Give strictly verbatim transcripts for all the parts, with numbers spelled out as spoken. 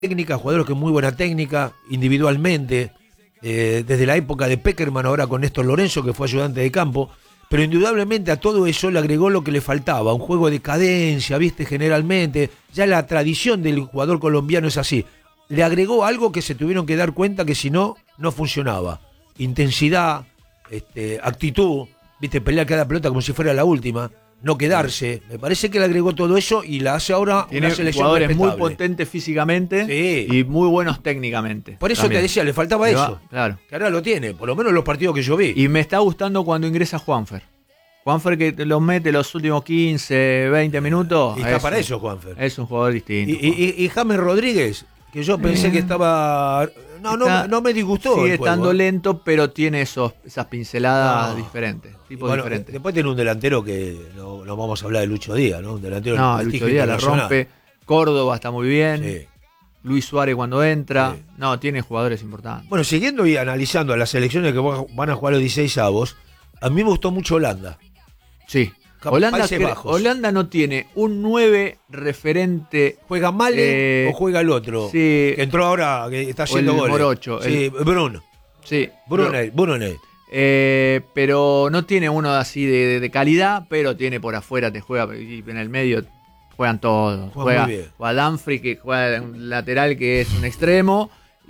técnica, jugadores con muy buena técnica, individualmente, eh, desde la época de Peckerman, ahora con Néstor Lorenzo, que fue ayudante de campo, pero indudablemente a todo eso le agregó lo que le faltaba, un juego de cadencia, viste, generalmente, ya la tradición del jugador colombiano es así, le agregó algo que se tuvieron que dar cuenta que si no, no funcionaba, intensidad, este, actitud, viste, pelear cada pelota como si fuera la última, no quedarse, me parece que le agregó todo eso y la hace ahora Tiene una selección jugadores respetable. muy potentes físicamente, sí, y muy buenos técnicamente. Por eso también. te decía, le faltaba Le eso. va, claro. Que ahora lo tiene, por lo menos los partidos que yo vi. Y me está gustando cuando ingresa Juanfer. Juanfer que los mete los últimos quince, veinte minutos. Y está es para un, eso, Juanfer. Es un jugador distinto. Y, y, y, y James Rodríguez, que yo pensé eh, que estaba... No, no, no me disgustó. Sigue el juego, estando ¿eh? lento, pero tiene esos, esas pinceladas no. diferentes. Tipos bueno, diferentes. Después tiene un delantero que no, no vamos a hablar de Lucho Díaz, ¿no? Un delantero no, Lucho Díaz la rompe. Córdoba está muy bien. Sí. Luis Suárez cuando entra. Sí. No, tiene jugadores importantes. Bueno, siguiendo y analizando las selecciones que van a jugar los dieciséis avos, a mí me gustó mucho Holanda. Sí. Holanda, que, Holanda no tiene un nueve referente. ¿Juega Male eh, o juega el otro? Sí. Que entró ahora, que está haciendo goles. Morocho. Sí, el, Bruno. Sí. Bruno. Bruno. Eh, pero no tiene uno así de, de, de calidad, pero tiene por afuera, te juega, y en el medio juegan todos. Juega, juega, juega Dumfries, que juega un lateral que es un extremo,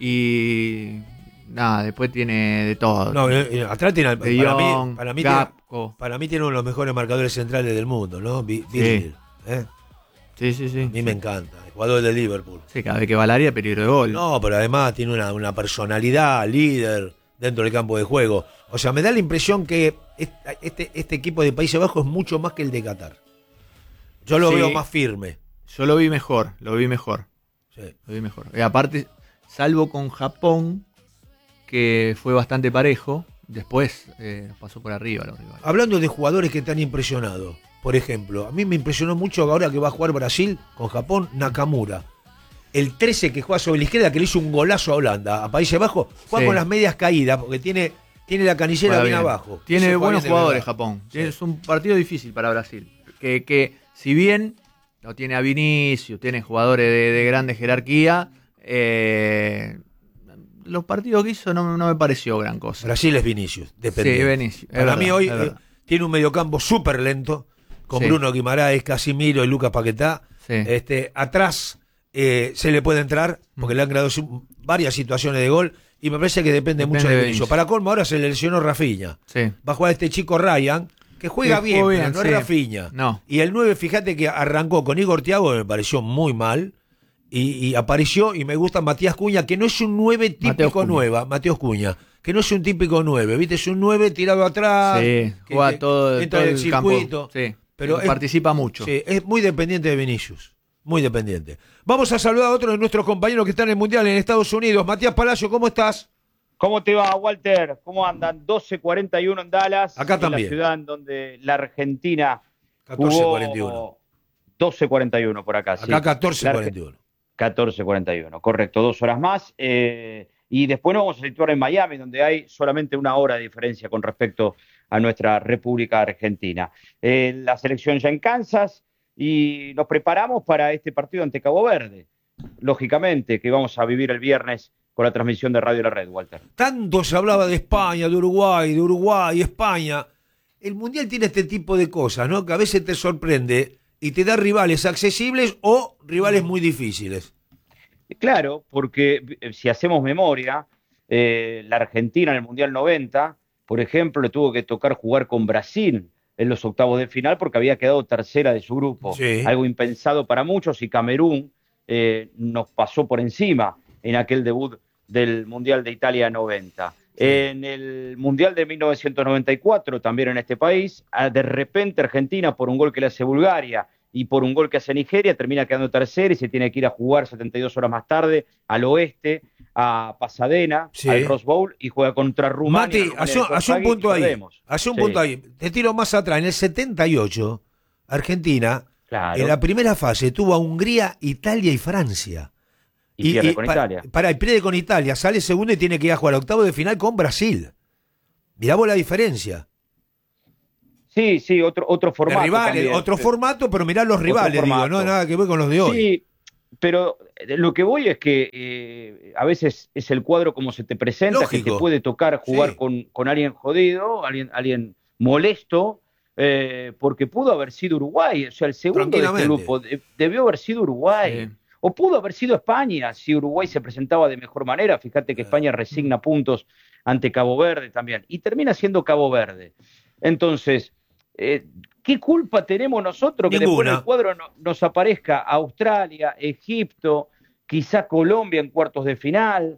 y nada, después tiene de todo. No, eh, atrás tiene, de para, Jong, mí, para, mí Gapco. tiene, para mí tiene uno de los mejores marcadores centrales del mundo, ¿no? B- sí. Bill, ¿eh? Sí, sí, sí. A mí me encanta, el jugador de Liverpool. Sí, cada vez que va al área, peligro de gol. No, pero además tiene una, una personalidad, líder dentro del campo de juego. O sea, me da la impresión que este, este equipo de Países Bajos es mucho más que el de Qatar. Yo lo sí, veo más firme. Yo lo vi mejor, lo vi mejor. Sí. Lo vi mejor. Y aparte, salvo con Japón, que fue bastante parejo, después eh, nos pasó por arriba los rivales. Hablando de jugadores que te han impresionado, por ejemplo, a mí me impresionó mucho ahora que va a jugar Brasil con Japón, Nakamura. El trece que juega sobre la izquierda, que le hizo un golazo a Holanda, a Países Bajos, juega sí. con las medias caídas, porque tiene, tiene la canillera bien, bien abajo. Tiene buenos jugadores Japón. Sí. Es un partido difícil para Brasil. Que, que si bien no tiene a Vinicius, tiene jugadores de, de grande jerarquía, eh, los partidos que hizo no, no me pareció gran cosa. Brasil es Vinicius, dependiente. Sí, Vinicius. Para verdad, mí hoy eh, tiene un mediocampo súper lento, con sí. Bruno Guimaraes, Casimiro y Lucas Paquetá. Sí. Este, atrás eh, se le puede entrar, porque mm. le han creado varias situaciones de gol, y me parece que depende, depende mucho de Vinicius. Para colmo, ahora se le lesionó Rafinha. Sí. Va a jugar este chico Ryan, que juega sí, bien, bien, pero no sí. es Rafinha. No. Y el nueve, fíjate que arrancó con Igor Thiago, me pareció muy mal. Y, y apareció, y me gusta Matías Cuña, que no es un nueve típico nueva, Mateos Cuña, que no es un típico nueve, ¿viste? Es un nueve tirado atrás. Sí, que, juega que, todo, entra todo en el circuito. Campo. Sí, pero es, participa mucho. Sí, es muy dependiente de Vinicius, muy dependiente. Vamos a saludar a otro de nuestros compañeros que están en el Mundial en Estados Unidos. Matías Palacio, ¿cómo estás? ¿Cómo te va, Walter? ¿Cómo andan? doce cuarenta y uno en Dallas. Acá también. En la ciudad en donde la Argentina catorce cuarenta y uno. doce cuarenta y uno por acá. Acá sí. catorce cuarenta y uno. catorce cuarenta y uno, correcto, dos horas más. Eh, y después nos vamos a situar en Miami, donde hay solamente una hora de diferencia con respecto a nuestra República Argentina. Eh, la selección ya en Kansas y nos preparamos para este partido ante Cabo Verde. Lógicamente, que vamos a vivir el viernes con la transmisión de Radio La Red, Walter. Tanto se hablaba de España, de Uruguay, de Uruguay, España. El Mundial tiene este tipo de cosas, ¿no? Que a veces te sorprende y te da rivales accesibles o rivales muy difíciles. Claro, porque si hacemos memoria, eh, la Argentina en el Mundial noventa, por ejemplo, le tuvo que tocar jugar con Brasil en los octavos de final porque había quedado tercera de su grupo. Sí. Algo impensado para muchos, y Camerún eh, nos pasó por encima en aquel debut del Mundial de Italia noventa. Sí. En el Mundial de mil novecientos noventa y cuatro, también en este país, de repente Argentina, por un gol que le hace Bulgaria y por un gol que hace Nigeria, termina quedando tercera y se tiene que ir a jugar setenta y dos horas más tarde al oeste, a Pasadena, sí. al Rose Bowl, y juega contra Rumania. Mati, hace, hace un punto ahí, hace un sí. punto ahí. Te tiro más atrás. En el setenta y ocho, Argentina, claro. en la primera fase, tuvo a Hungría, Italia y Francia. Y, y pierde y, con para, Italia. Para, y pierde con Italia, sale segundo y tiene que ir a jugar octavo de final con Brasil. Mirá vos la diferencia. Sí, sí, otro, otro formato. Rivales, también. otro formato, pero mirá los rivales, digo, no nada que ver con los de hoy. Sí, pero lo que voy es que eh, a veces es el cuadro como se te presenta, Lógico. que te puede tocar jugar sí. con, con alguien jodido, alguien, alguien molesto, eh, porque pudo haber sido Uruguay, o sea, el segundo de este grupo de, debió haber sido Uruguay, sí. o pudo haber sido España, si Uruguay se presentaba de mejor manera. Fíjate que España resigna puntos ante Cabo Verde también, y termina siendo Cabo Verde. Entonces, eh, ¿qué culpa tenemos nosotros que Ninguna. después en el cuadro no, nos aparezca Australia, Egipto, quizá Colombia en cuartos de final,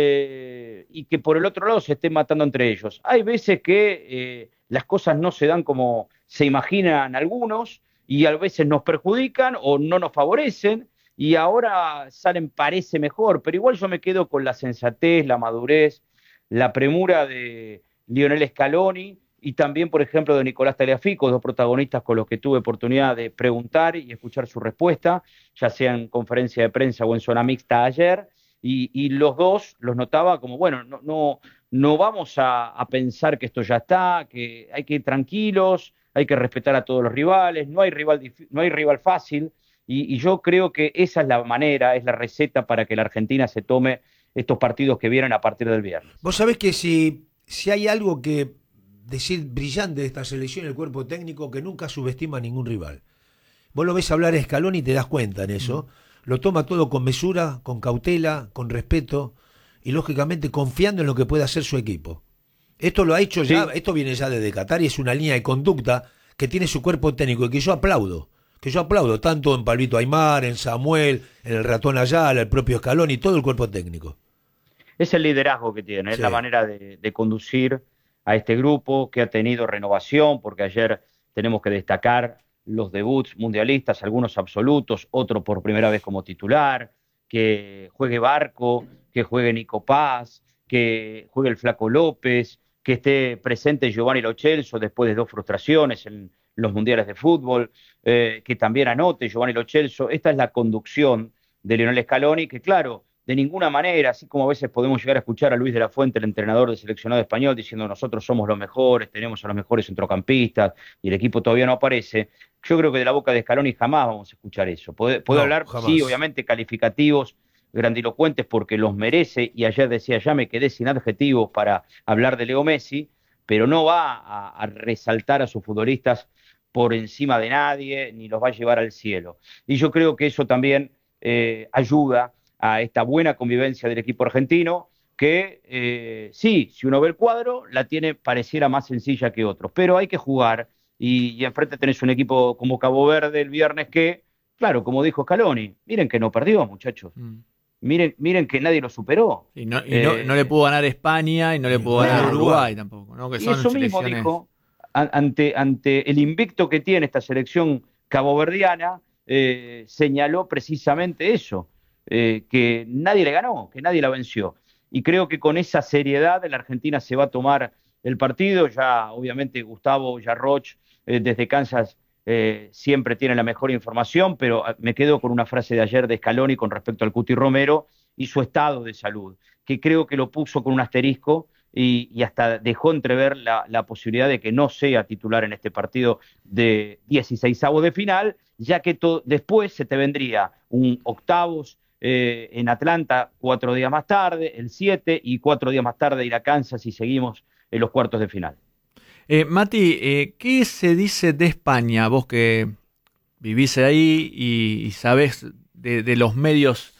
eh, y que por el otro lado se estén matando entre ellos? Hay veces que eh, las cosas no se dan como se imaginan algunos, y a veces nos perjudican o no nos favorecen, y ahora salen parece mejor, pero igual yo me quedo con la sensatez, la madurez, la premura de Lionel Scaloni, y también, por ejemplo, de Nicolás Tagliafico, dos protagonistas con los que tuve oportunidad de preguntar y escuchar su respuesta, ya sea en conferencia de prensa o en zona mixta ayer, y, y los dos los notaba como, bueno, no, no, no vamos a, a pensar que esto ya está, que hay que ir tranquilos, hay que respetar a todos los rivales, no hay rival, no hay rival fácil, y, y yo creo que esa es la manera, es la receta para que la Argentina se tome estos partidos que vienen a partir del viernes. Vos sabés que si, si hay algo que decir brillante de esta selección, el cuerpo técnico, que nunca subestima a ningún rival. Vos lo ves hablar a Scaloni y te das cuenta en eso. Mm. Lo toma todo con mesura, con cautela, con respeto y lógicamente confiando en lo que puede hacer su equipo. Esto lo ha hecho sí. ya, esto viene ya desde Qatar y es una línea de conducta que tiene su cuerpo técnico y que yo aplaudo. Que yo aplaudo tanto en Pablito Aimar, en Samuel, en el Ratón Ayala, el propio Scaloni, todo el cuerpo técnico. Es el liderazgo que tiene, sí. es la manera de, de conducir a este grupo que ha tenido renovación, porque ayer tenemos que destacar los debuts mundialistas, algunos absolutos, otro por primera vez como titular, que juegue Barco, que juegue Nico Paz, que juegue el Flaco López, que esté presente Giovanni Lo Celso después de dos frustraciones en los mundiales de fútbol, eh, que también anote Giovanni Lo Celso. Esta es la conducción de Lionel Scaloni, que claro, de ninguna manera, así como a veces podemos llegar a escuchar a Luis de la Fuente, el entrenador del seleccionado español, diciendo nosotros somos los mejores, tenemos a los mejores centrocampistas y el equipo todavía no aparece, yo creo que de la boca de Scaloni jamás vamos a escuchar eso. Puede, puede no, hablar, jamás. sí, obviamente, calificativos grandilocuentes porque los merece, y ayer decía, ya me quedé sin adjetivos para hablar de Leo Messi, pero no va a, a resaltar a sus futbolistas por encima de nadie, ni los va a llevar al cielo. Y yo creo que eso también eh, ayuda a esta buena convivencia del equipo argentino, que eh, sí, si uno ve el cuadro, la tiene pareciera más sencilla que otros, pero hay que jugar, y, y enfrente tenés un equipo como Cabo Verde el viernes que, claro, como dijo Scaloni, miren que no perdió, muchachos, mm. miren, miren que nadie lo superó. Y, no, y eh, no, no le pudo ganar España y no le pudo ganar Uruguay, Uruguay tampoco, ¿no? Que y son eso mismo selecciones... dijo, ante, ante el invicto que tiene esta selección caboverdiana, eh, señaló precisamente eso, Eh, que nadie le ganó, que nadie la venció. Y creo que con esa seriedad la Argentina se va a tomar el partido. Ya obviamente Gustavo Yarroch eh, desde Kansas eh, siempre tiene la mejor información, pero me quedo con una frase de ayer de Scaloni con respecto al Cuti Romero y su estado de salud, que creo que lo puso con un asterisco y, y hasta dejó entrever la, la posibilidad de que no sea titular en este partido de dieciseisavos de final, ya que to- después se te vendría un octavos Eh, en Atlanta cuatro días más tarde, el siete, y cuatro días más tarde ir a Kansas y seguimos en los cuartos de final. Eh, Mati, eh, ¿qué se dice de España? Vos que vivís ahí y, y sabés de, de los medios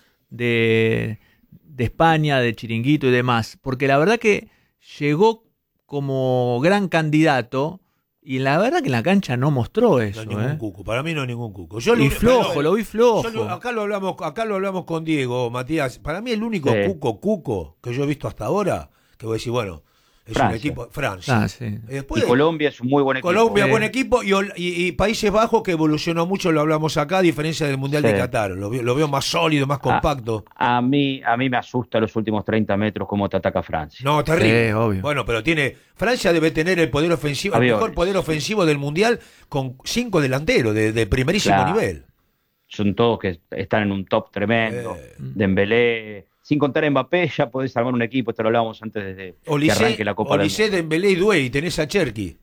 de, de España, de Chiringuito y demás, porque la verdad que llegó como gran candidato. Y la verdad que en la cancha no mostró eso. No, ningún ¿eh? cuco. Para mí no es ningún cuco. Yo y lo, flojo, pero, lo vi flojo. Lo, acá, lo hablamos, acá lo hablamos con Diego, Matías. Para mí el único sí. cuco, cuco que yo he visto hasta ahora, que voy a decir, bueno, es Francia. un equipo... Francia. Ah, sí. Después, y Colombia es un muy buen equipo. Colombia, eh. buen equipo. Y, y, y Países Bajos, que evolucionó mucho, lo hablamos acá, a diferencia del Mundial sí. de Qatar. Lo, lo veo más sólido, más compacto. A, a, mí, a mí me asusta los últimos treinta metros cómo te ataca Francia. No, terrible. Sí, obvio. Bueno, pero tiene... Francia debe tener el poder ofensivo, Aviones. el mejor poder ofensivo del Mundial, con cinco delanteros de, de primerísimo claro. nivel. Son todos que están en un top tremendo. Eh. Dembélé... Sin contar a Mbappé, ya podés armar un equipo, esto lo hablábamos antes de Olise, que arranque la Copa Olise, del Mundo. Dembélé y Doué, y tenés a Cherki.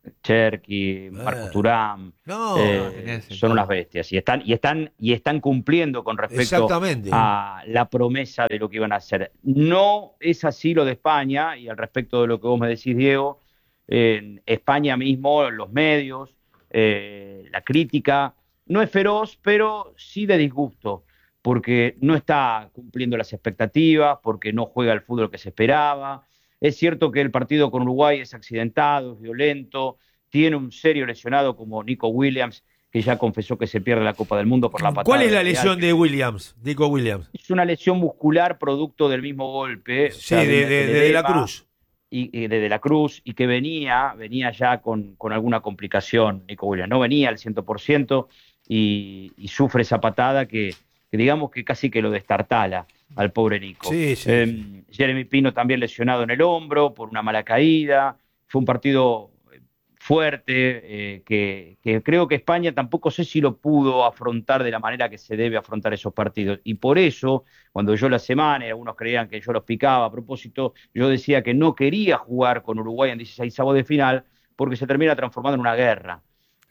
Cherky, Marcos Thuram, no, eh, son unas bestias y están y están y están cumpliendo con respecto a la promesa de lo que iban a hacer. No es así lo de España, y al respecto de lo que vos me decís, Diego, en España mismo los medios, eh, la crítica no es feroz, pero sí de disgusto, porque no está cumpliendo las expectativas, porque no juega el fútbol que se esperaba. Es cierto que el partido con Uruguay es accidentado, es violento, tiene un serio lesionado como Nico Williams, que ya confesó que se pierde la Copa del Mundo por la patada. ¿Cuál es la lesión de Williams, Nico Williams? Es una lesión muscular producto del mismo golpe. Sí, o sea, de, de, de, de, de la Cruz. Y, y de, de la Cruz, y que venía, venía ya con, con alguna complicación, Nico Williams. No venía al cien por ciento y, y sufre esa patada que, que digamos que casi que lo destartala al pobre Nico. Sí, sí, eh, sí. Jeremy Pino también lesionado en el hombro por una mala caída. Fue un partido fuerte, eh, que, que creo que España tampoco sé si lo pudo afrontar de la manera que se debe afrontar esos partidos. Y por eso, cuando yo la semana, y algunos creían que yo los picaba a propósito, yo decía que no quería jugar con Uruguay en dieciseisavos de final, porque se termina transformando en una guerra.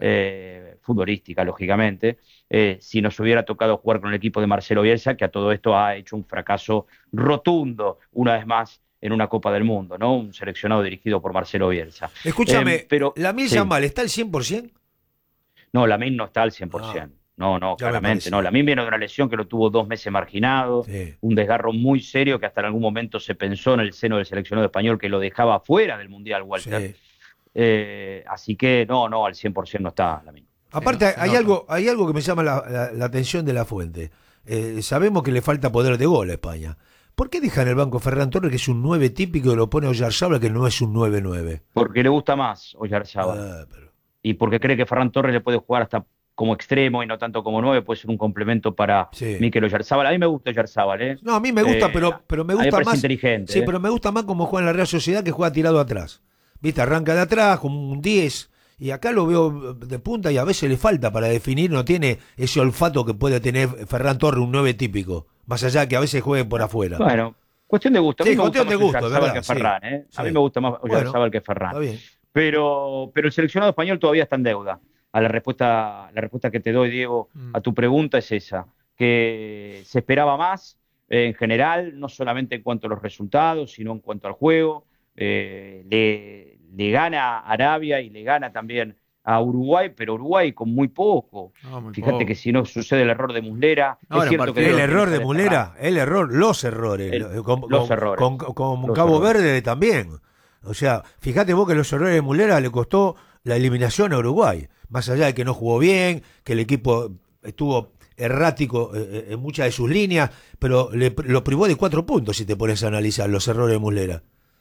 Eh, futbolística, lógicamente, eh, si nos hubiera tocado jugar con el equipo de Marcelo Bielsa, que a todo esto ha hecho un fracaso rotundo, una vez más, en una Copa del Mundo, ¿no? Un seleccionado dirigido por Marcelo Bielsa. Escúchame, eh, pero ¿Lamine sí. Yamal está al cien por ciento? No, Lamine no está al cien por ciento. Ah, no, no, claramente no. Lamine viene de una lesión que lo tuvo dos meses marginado, sí. Un desgarro muy serio que hasta en algún momento se pensó en el seno del seleccionado español que lo dejaba fuera del Mundial, Walter. Sí. Eh, así que no, no, al cien por ciento no está Lamine. Aparte, hay, algo, hay algo que me llama la, la, la atención de la fuente. Eh, sabemos que le falta poder de gol a España. ¿Por qué deja en el banco Ferran Torres, que es un nueve típico, y lo pone Oyarzábal, que no es un nueve nueve? Porque le gusta más Oyarzábal. Ah, pero... Y porque cree que Ferran Torres le puede jugar hasta como extremo y no tanto como nueve, puede ser un complemento para sí. Mikel Oyarzábal. A mí me gusta Oyarzábal, ¿eh? No, a mí me gusta, eh, pero, pero me gusta más. inteligente. Sí, ¿eh? pero me gusta más como juega en la Real Sociedad, que juega tirado atrás. ¿Viste? Arranca de atrás, como un diez. Y acá lo veo de punta y a veces le falta para definir, no tiene ese olfato que puede tener Ferran Torres, un nueve típico. Más allá de que a veces juegue por afuera. Bueno. Cuestión de gusto. A mí sí, me gusta de gusto, más verdad, que Ferran, sí, ¿eh? sí. A mí me gusta más Oyarzábal bueno, que Ferran. Está bien. Pero, pero el seleccionado español todavía está en deuda. A la respuesta, la respuesta que te doy, Diego, mm. a tu pregunta es esa, que se esperaba más eh, en general, no solamente en cuanto a los resultados, sino en cuanto al juego. Eh, le, le gana a Arabia y le gana también a Uruguay, pero Uruguay con muy poco. No, muy Fíjate poco. Que si no sucede el error de Muslera, no, es cierto que el error de Muslera, el error, los errores, el, con, los con, errores, con, con los Cabo errores. Verde también. O sea, fíjate vos que los errores de Muslera le costó la eliminación a Uruguay, más allá de que no jugó bien, que el equipo estuvo errático eh, en muchas de sus líneas, pero le, lo privó de cuatro puntos si te pones a analizar los errores de Muslera.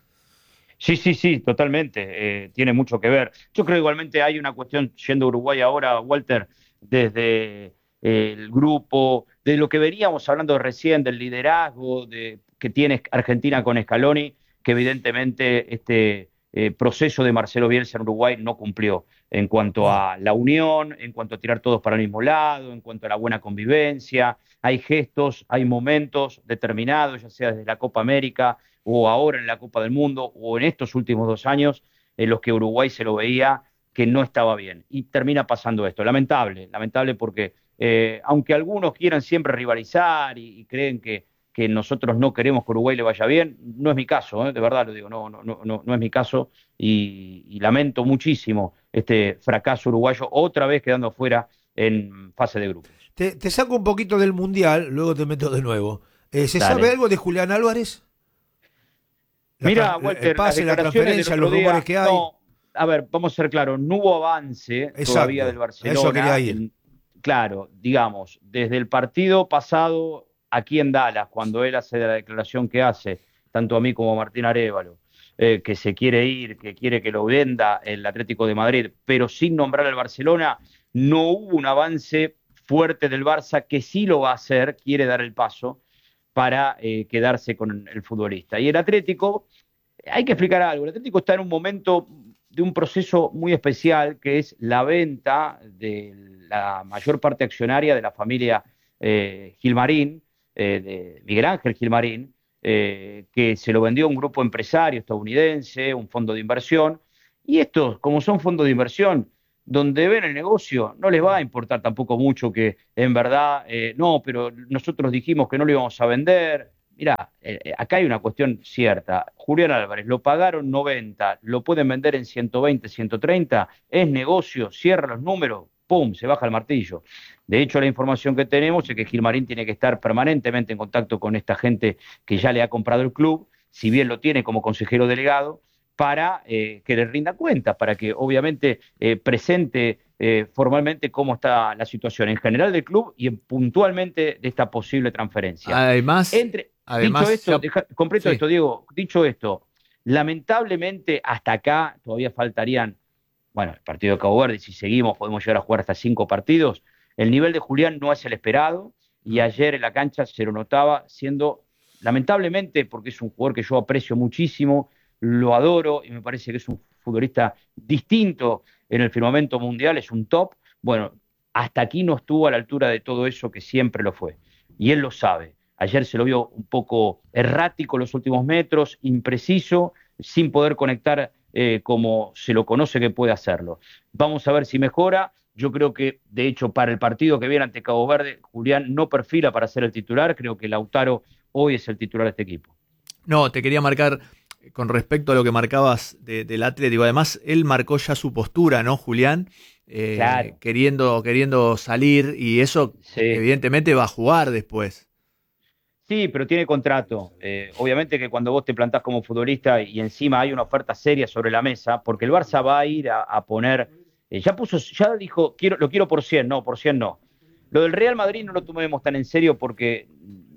Sí, sí, sí, totalmente. Eh, tiene mucho que ver. Yo creo igualmente hay una cuestión, yendo a Uruguay ahora, Walter, desde eh, el grupo, de lo que veníamos hablando recién, del liderazgo de, que tiene Argentina con Scaloni, que evidentemente este eh, proceso de Marcelo Bielsa en Uruguay no cumplió en cuanto a la unión, en cuanto a tirar todos para el mismo lado, en cuanto a la buena convivencia. Hay gestos, hay momentos determinados, ya sea desde la Copa América o ahora en la Copa del Mundo, o en estos últimos dos años, en los que Uruguay se lo veía que no estaba bien. Y termina pasando esto. Lamentable, lamentable porque, eh, aunque algunos quieran siempre rivalizar y, y creen que, que nosotros no queremos que Uruguay le vaya bien, no es mi caso, ¿eh? De verdad lo digo, no, no, no, no es mi caso, y, y lamento muchísimo este fracaso uruguayo, otra vez quedando fuera en fase de grupos. Te, te saco un poquito del Mundial, luego te meto de nuevo. Eh, ¿Se Dale. sabe algo de Julián Álvarez? La Mira, Walter, el pase, la transferencia, los día, rumores que hay. No, a ver, vamos a ser claros, no hubo avance Exacto, todavía del Barcelona. Eso quería ir. En, claro, digamos, desde el partido pasado aquí en Dallas, cuando él hace la declaración que hace, tanto a mí como a Martín Arévalo, eh, que se quiere ir, que quiere que lo venda el Atlético de Madrid, pero sin nombrar al Barcelona, no hubo un avance fuerte del Barça, que sí lo va a hacer, quiere dar el paso para eh, quedarse con el futbolista. Y el Atlético, hay que explicar algo, el Atlético está en un momento de un proceso muy especial, que es la venta de la mayor parte accionaria de la familia eh, Gilmarín, eh, de Miguel Ángel Gilmarín, eh, que se lo vendió a un grupo empresario estadounidense, un fondo de inversión, Y estos, como son fondos de inversión, donde ven el negocio, no les va a importar tampoco mucho que en verdad, eh, no, pero nosotros dijimos que no lo íbamos a vender. Mirá, eh, acá hay una cuestión cierta. Julián Álvarez, lo pagaron noventa, lo pueden vender en ciento veinte, ciento treinta, es negocio, cierra los números, ¡pum!, se baja el martillo. De hecho, la información que tenemos es que Gilmarín tiene que estar permanentemente en contacto con esta gente que ya le ha comprado el club, si bien lo tiene como consejero delegado, para eh, que le rinda cuentas, para que obviamente eh, presente eh, formalmente cómo está la situación en general del club y en, puntualmente de esta posible transferencia. Además, Entre, además dicho esto, ya, deja, completo sí. esto, Diego, dicho esto, lamentablemente hasta acá todavía faltarían, bueno, el partido de Cabo Verde, si seguimos podemos llegar a jugar hasta cinco partidos. El nivel de Julián no es el esperado y ayer en la cancha se lo notaba siendo, lamentablemente, porque es un jugador que yo aprecio muchísimo, lo adoro y me parece que es un futbolista distinto en el firmamento mundial, es un top. Bueno, hasta aquí no estuvo a la altura de todo eso que siempre lo fue. Y él lo sabe. Ayer se lo vio un poco errático los últimos metros, impreciso, sin poder conectar eh, como se lo conoce que puede hacerlo. Vamos a ver si mejora. Yo creo que, de hecho, para el partido que viene ante Cabo Verde, Julián no perfila para ser el titular. Creo que Lautaro hoy es el titular de este equipo. No, te quería marcar con respecto a lo que marcabas de, del Atlético. Además, él marcó ya su postura, ¿no, Julián? Eh, claro. queriendo, queriendo salir, y eso sí, evidentemente va a jugar después. Sí, pero tiene contrato. Eh, obviamente que cuando vos te plantás como futbolista y encima hay una oferta seria sobre la mesa, porque el Barça va a ir a, a poner, eh, ya puso, ya dijo, quiero, lo quiero por cien, no, por cien no. Lo del Real Madrid no lo tomemos tan en serio porque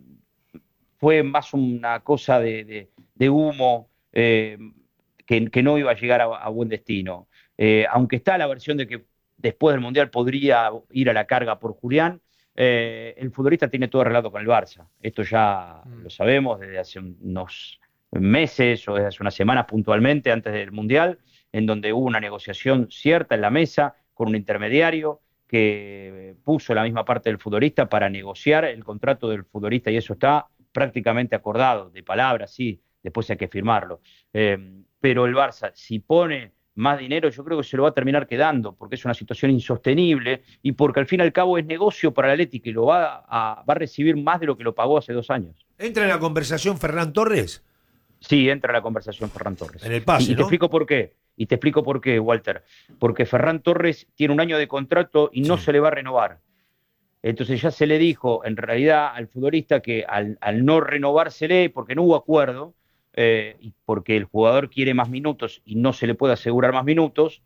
fue más una cosa de, de, de humo, eh, que, que no iba a llegar a, a buen destino. Eh, aunque está la versión de que después del Mundial podría ir a la carga por Julián, eh, el futbolista tiene todo arreglado con el Barça. Esto ya mm. lo sabemos desde hace unos meses o desde hace unas semanas puntualmente antes del Mundial, en donde hubo una negociación cierta en la mesa con un intermediario que puso la misma parte del futbolista para negociar el contrato del futbolista, y eso está prácticamente acordado, de palabras, sí, después hay que firmarlo. Eh, pero el Barça, si pone más dinero, yo creo que se lo va a terminar quedando, porque es una situación insostenible y porque al fin y al cabo es negocio para el Atlético y lo va a, va a recibir más de lo que lo pagó hace dos años. ¿Entra en la conversación Ferran Torres? Sí, entra en la conversación Ferran Torres. En el pase, y, y ¿no? te explico por qué. Y te explico por qué, Walter. Porque Ferran Torres tiene un año de contrato y no sí. se le va a renovar. Entonces ya se le dijo, en realidad, al futbolista que al, al no renovársele, porque no hubo acuerdo, eh, y porque el jugador quiere más minutos y no se le puede asegurar más minutos,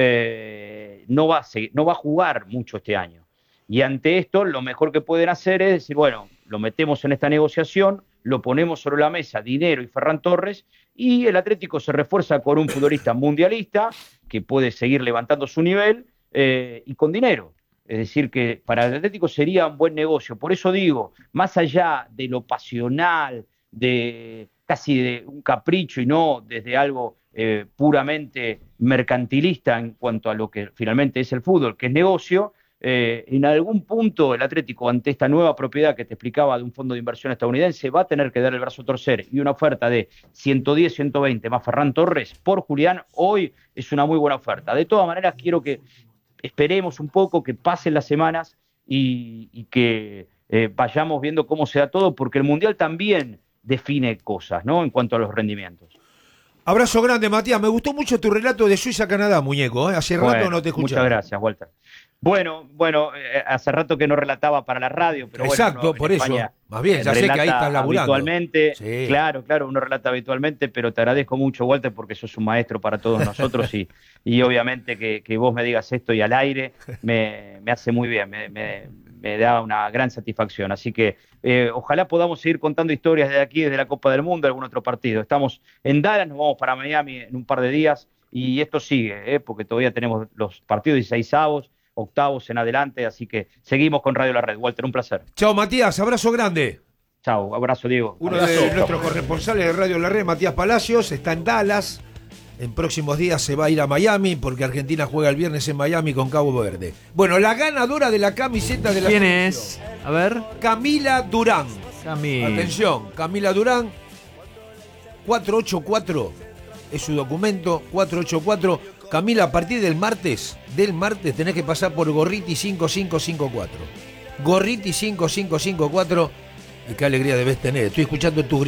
eh, no, va a seguir, no va a jugar mucho este año. Y ante esto, lo mejor que pueden hacer es decir, bueno, lo metemos en esta negociación, lo ponemos sobre la mesa, dinero y Ferran Torres, y el Atlético se refuerza con un futbolista mundialista que puede seguir levantando su nivel eh, y con dinero. Es decir, que para el Atlético sería un buen negocio. Por eso digo, más allá de lo pasional, de casi de un capricho y no desde algo eh, puramente mercantilista en cuanto a lo que finalmente es el fútbol, que es negocio, eh, en algún punto el Atlético, ante esta nueva propiedad que te explicaba de un fondo de inversión estadounidense, va a tener que dar el brazo a torcer, y una oferta de ciento diez, ciento veinte más Ferran Torres por Julián hoy es una muy buena oferta. De todas maneras, quiero que esperemos un poco, que pasen las semanas y, y que eh, vayamos viendo cómo se da todo, porque el Mundial también define cosas, ¿no?, en cuanto a los rendimientos. Abrazo grande, Matías. Me gustó mucho tu relato de Suiza-Canadá, muñeco, ¿eh? Hace bueno, rato no te escuchaba. Muchas gracias, Walter. Bueno, bueno, eh, hace rato que no relataba para la radio, pero exacto, bueno, por eso. Más bien, ya sé que ahí estás laburando. Habitualmente, sí. Claro, claro, uno relata habitualmente, pero te agradezco mucho, Walter, porque sos un maestro para todos nosotros y, y obviamente que, que vos me digas esto y al aire me, me hace muy bien, me, me, me da una gran satisfacción. Así que eh, ojalá podamos seguir contando historias desde aquí, desde la Copa del Mundo, algún otro partido. Estamos en Dallas, nos vamos para Miami en un par de días y esto sigue, eh, porque todavía tenemos los partidos dieciseisavos, octavos en adelante, así que seguimos con Radio La Red. Walter, un placer. Chao, Matías, abrazo grande. Chao, abrazo, Diego. Uno abrazo. de nuestros corresponsales de Radio La Red, Matías Palacios, está en Dallas. En próximos días se va a ir a Miami, porque Argentina juega el viernes en Miami con Cabo Verde. Bueno, la ganadora de la camiseta de la ¿Quién es? A ver. Camila Durán. Camila. Atención, Camila Durán, cuatro ocho cuatro, es su documento, cuatro ocho cuatro. Camila, a partir del martes, del martes tenés que pasar por Gorriti cinco cinco cinco cuatro. Gorriti cinco cinco cinco cuatro. Y qué alegría debes tener. Estoy escuchando tus